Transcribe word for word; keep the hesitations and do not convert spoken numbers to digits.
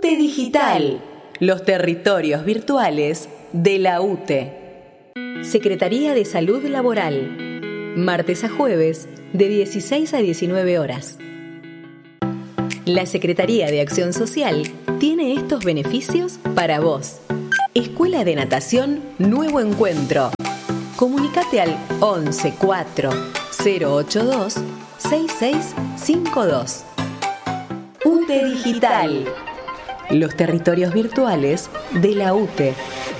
U T E Digital, los territorios virtuales de la U T E. Secretaría de Salud Laboral, martes a jueves de dieciséis a diecinueve horas. La Secretaría de Acción Social tiene estos beneficios para vos. Escuela de Natación Nuevo Encuentro. Comunicate al once cuatro cero ocho dos seis seis cinco dos. U T E Digital, los territorios virtuales de la U T E.